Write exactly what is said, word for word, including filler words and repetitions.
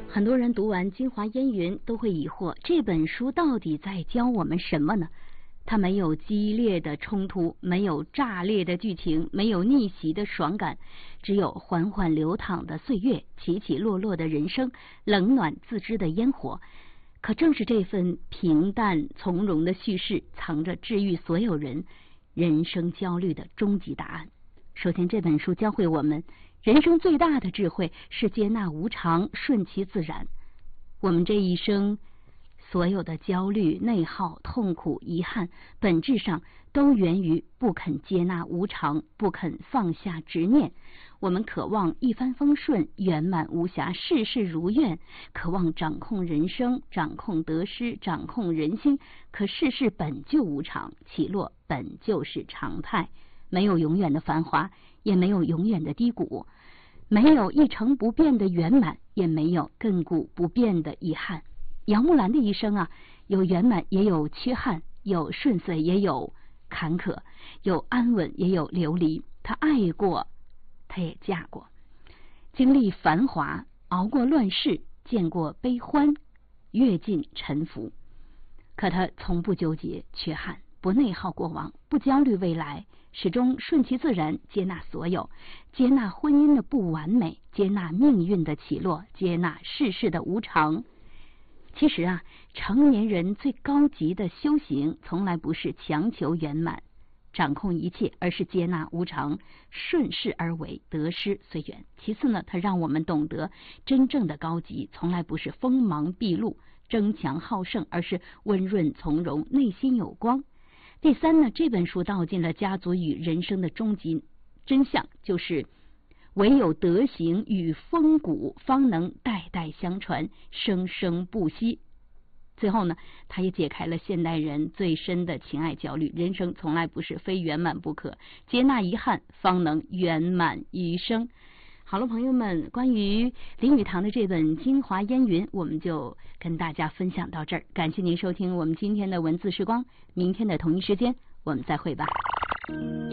很多人读完《京华烟云》都会疑惑，这本书到底在教我们什么呢？它没有激烈的冲突，没有炸裂的剧情，没有逆袭的爽感，只有缓缓流淌的岁月，起起落落的人生，冷暖自知的烟火。可正是这份平淡从容的叙事，藏着治愈所有人人生焦虑的终极答案。首先，这本书教会我们，人生最大的智慧是接纳无常，顺其自然。我们这一生所有的焦虑、内耗、痛苦、遗憾，本质上都源于不肯接纳无常，不肯放下执念。我们渴望一帆风顺、圆满无瑕、事事如愿，渴望掌控人生、掌控得失、掌控人心。可世事本就无常，起落本就是常态，没有永远的繁华，也没有永远的低谷，没有一成不变的圆满，也没有亘古不变的遗憾。杨木兰的一生啊，有圆满也有缺憾，有顺遂也有坎坷，有安稳也有流离。她爱过，她也嫁过，经历繁华，熬过乱世，见过悲欢，阅尽沉浮。可她从不纠结缺憾，不内耗过往，不焦虑未来，始终顺其自然，接纳所有，接纳婚姻的不完美，接纳命运的起落，接纳世事的无常。其实啊，成年人最高级的修行，从来不是强求圆满、掌控一切，而是接纳无常，顺势而为，得失随缘。其次呢，它让我们懂得，真正的高级，从来不是锋芒毕露、争强好胜，而是温润从容，内心有光。第三呢，这本书道尽了家族与人生的终极真相，就是唯有德行与风骨，方能代代相传，生生不息。最后呢，他也解开了现代人最深的情爱焦虑，人生从来不是非圆满不可，接纳遗憾，方能圆满余生。好了，朋友们，关于林语堂的这本《京华烟云》，我们就跟大家分享到这儿。感谢您收听我们今天的文字时光，明天的同一时间我们再会吧。